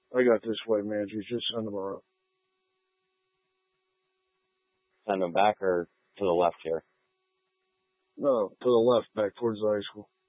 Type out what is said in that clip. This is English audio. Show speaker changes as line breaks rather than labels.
I got this way, man. Just send them around.
Send them back or to the left here?
No, to the left, back towards the high school.